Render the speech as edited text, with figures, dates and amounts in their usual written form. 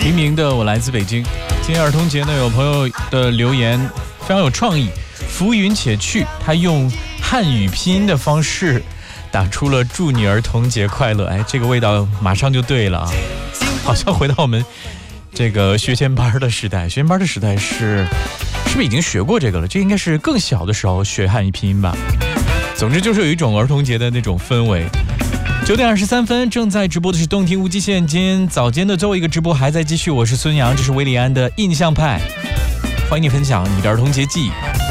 明明的，我来自北京。今天儿童节呢，有朋友的留言非常有创意，浮云且去，他用汉语拼音的方式打出了祝你儿童节快乐。哎，这个味道马上就对了啊，好像回到我们这个学前班的时代。学前班的时代是不是已经学过这个了？这应该是更小的时候学汉语拼音吧。总之就是有一种儿童节的那种氛围。9点23分，正在直播的是动听无极限。今天早间的最后一个直播还在继续，我是孙杨，这是维里安的印象派，欢迎你分享你的儿童节记忆。